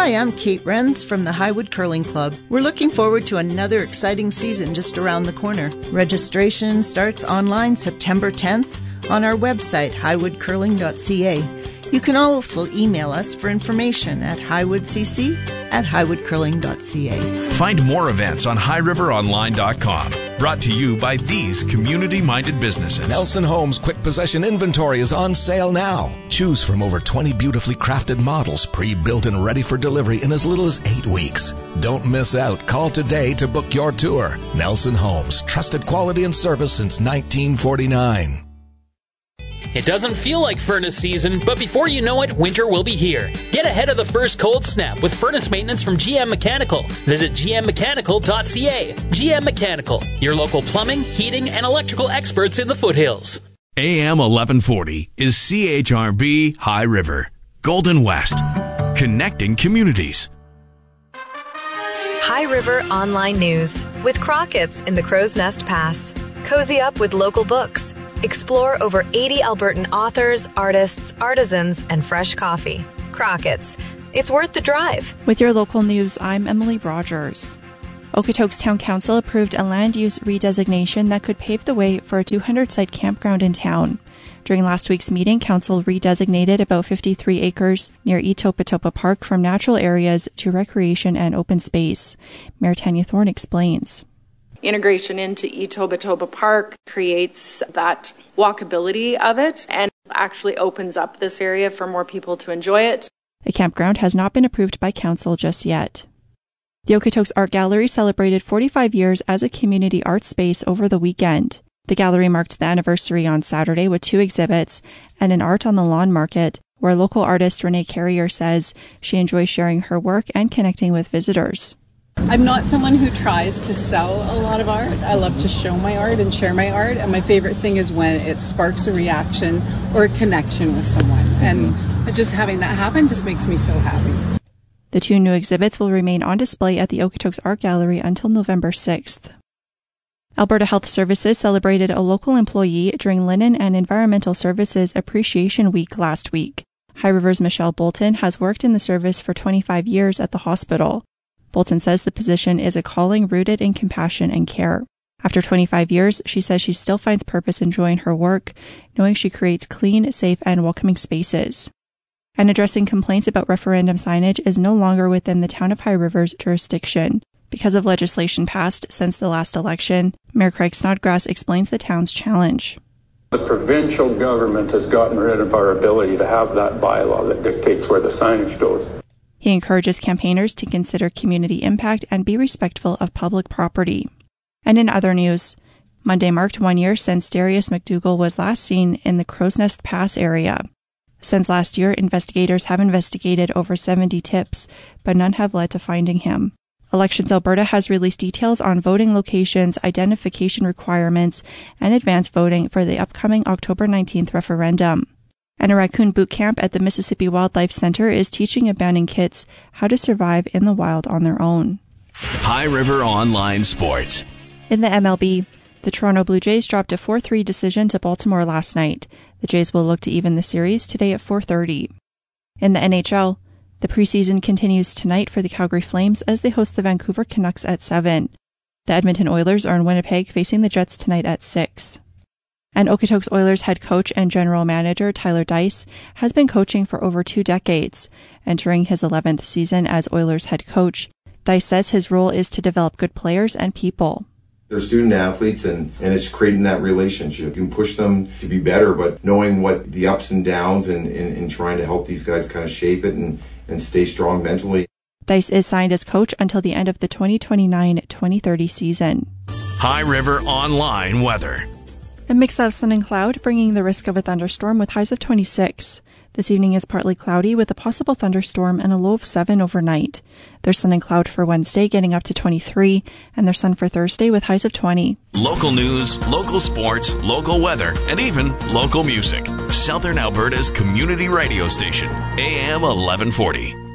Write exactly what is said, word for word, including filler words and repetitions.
Hi, I'm Kate Renz from the Highwood Curling Club. We're looking forward to another exciting season just around the corner. Registration starts online September tenth on our website, highwood curling dot c a. You can also email us for information at highwoodcc at highwood curling dot c a. Find more events on high river online dot com. Brought to you by these community-minded businesses. Nelson Homes Quick Possession Inventory is on sale now. Choose from over twenty beautifully crafted models, pre-built and ready for delivery in as little as eight weeks. Don't miss out. Call today to book your tour. Nelson Homes, trusted quality and service since nineteen forty-nine. It doesn't feel like furnace season, but before you know it, winter will be here. Get ahead of the first cold snap with furnace maintenance from G M Mechanical. Visit g m mechanical dot c a. G M Mechanical, your local plumbing, heating, and electrical experts in the foothills. A M eleven forty is C H R B High River, Golden West, connecting communities. High River Online News with Crockett's in the Crow's Nest Pass. Cozy up with local books. Explore over eighty Albertan authors, artists, artisans, and fresh coffee. Crockett's. It's worth the drive. With your local news, I'm Emily Rogers. Okotoks Town Council approved a land use redesignation that could pave the way for a two hundred site campground in town. During last week's meeting, Council redesignated about fifty-three acres near Etopatopa Park from natural areas to recreation and open space. Mayor Tanya Thorne explains. Integration into Etopatopa Park creates that walkability of it and actually opens up this area for more people to enjoy it. A campground has not been approved by Council just yet. The Okotoks Art Gallery celebrated forty-five years as a community art space over the weekend. The gallery marked the anniversary on Saturday with two exhibits and an Art on the Lawn market, where local artist Renee Carrier says she enjoys sharing her work and connecting with visitors. I'm not someone who tries to sell a lot of art. I love to show my art and share my art, and my favorite thing is when it sparks a reaction or a connection with someone, and just having that happen just makes me so happy. The two new exhibits will remain on display at the Okotoks Art Gallery until November sixth. Alberta Health Services celebrated a local employee during Linen and Environmental Services Appreciation Week last week. High River's Michelle Bolton has worked in the service for twenty-five years at the hospital. Bolton says the position is a calling rooted in compassion and care. After twenty-five years, she says she still finds purpose enjoying her work, knowing she creates clean, safe, and welcoming spaces. And addressing complaints about referendum signage is no longer within the town of High River's jurisdiction. Because of legislation passed since the last election, Mayor Craig Snodgrass explains the town's challenge. The provincial government has gotten rid of our ability to have that bylaw that dictates where the signage goes. He encourages campaigners to consider community impact and be respectful of public property. And in other news, Monday marked one year since Darius McDougall was last seen in the Crow's Nest Pass area. Since last year, investigators have investigated over seventy tips, but none have led to finding him. Elections Alberta has released details on voting locations, identification requirements, and advance voting for the upcoming October nineteenth referendum. And a raccoon boot camp at the Mississippi Wildlife Center is teaching abandoned kits how to survive in the wild on their own. High River Online Sports. In the M L B, the Toronto Blue Jays dropped a four three decision to Baltimore last night. The Jays will look to even the series today at four thirty. In the N H L, the preseason continues tonight for the Calgary Flames as they host the Vancouver Canucks at seven. The Edmonton Oilers are in Winnipeg facing the Jets tonight at six. And Okotoks Oilers head coach and general manager Tyler Dice has been coaching for over two decades. Entering his eleventh season as Oilers head coach, Dice says his role is to develop good players and people. They're student athletes, and, and it's creating that relationship. You can push them to be better, but knowing what the ups and downs and, and, and trying to help these guys kind of shape it and, and stay strong mentally. Dice is signed as coach until the end of the twenty twenty-nine twenty thirty season. High River Online Weather. A mix of sun and cloud, bringing the risk of a thunderstorm with highs of twenty-six. This evening is partly cloudy with a possible thunderstorm and a low of seven overnight. There's sun and cloud for Wednesday, getting up to twenty-three, and there's sun for Thursday with highs of twenty. Local news, local sports, local weather, and even local music. Southern Alberta's community radio station, A M eleven forty.